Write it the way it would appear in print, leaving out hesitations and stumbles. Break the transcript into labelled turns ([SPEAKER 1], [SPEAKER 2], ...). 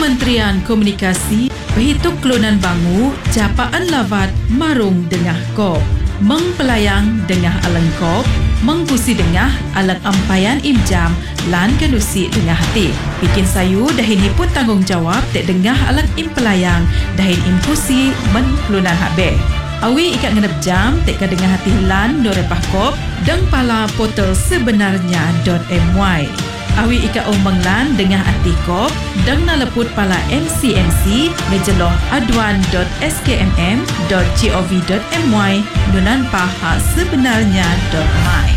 [SPEAKER 1] Kementerian Komunikasi berhitung kelunan bangu japaan lavat marung dengah kop. Mengpelayang dengah alang kop, mengkusi dengah alang ampayan imjam lan kenusi dengah hati. Bikin sayu dahin pun tanggungjawab tek dengah alang impelayang dahin imkusi men kelunan habe. Awi ikat ngenep jam tek dengah hati lan do repah kop deng pala portal sebenarnya.my. Awi ika ombang lan dengah hati kop deng naleput pala MCMC ngejeloh aduan.skmm.gov.my nunan paha sebenarnya.my.